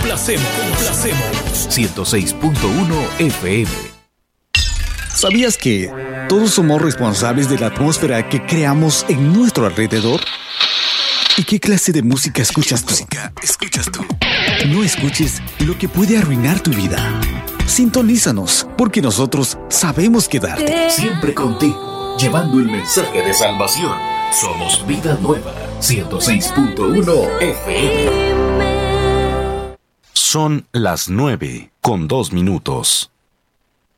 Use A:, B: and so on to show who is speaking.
A: 106.1 FM.
B: ¿Sabías que todos somos responsables de la atmósfera que creamos en nuestro alrededor? ¿Y qué clase de música escuchas tú? No escuches lo que puede arruinar tu vida. Sintonízanos, porque nosotros sabemos quedarte.
A: Siempre contigo, llevando el mensaje de salvación. Somos Vida Nueva, 106.1 FM. Son las 9:02.